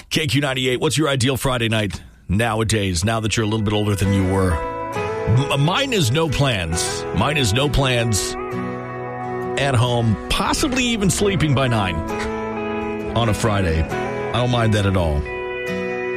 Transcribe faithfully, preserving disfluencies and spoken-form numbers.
K Q ninety-eight, what's your ideal Friday night nowadays, now that you're a little bit older than you were? M- mine is no plans. Mine is no plans at home, possibly even sleeping by nine on a Friday. I don't mind that at all.